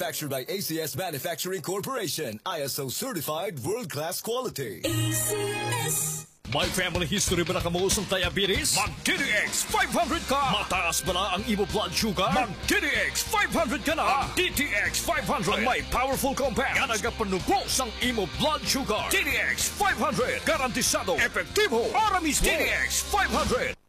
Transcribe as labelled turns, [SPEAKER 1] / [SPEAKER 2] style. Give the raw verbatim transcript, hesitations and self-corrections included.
[SPEAKER 1] Manufactured by A C S Manufacturing Corporation. I S O certified world-class quality.
[SPEAKER 2] A C S.
[SPEAKER 3] May family history ba na kamuusong diabetes? Mag-T D X five hundred ka! Mataas ba na ang imo blood sugar? Mag-T D X five hundred ka na! Ang D T X five hundred ang may powerful compound nga nagapanubos ang imo blood sugar. T D X five hundred, garantisado, epektibo, para mismo! T D X five hundred!